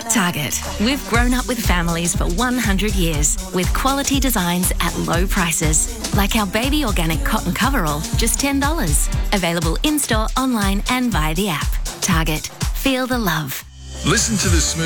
Target. We've grown up with families for 100 years with quality designs at low prices. Like our baby organic cotton coverall, just $10. Available in-store, online and via the app. Target. Feel the love. Listen to the smooth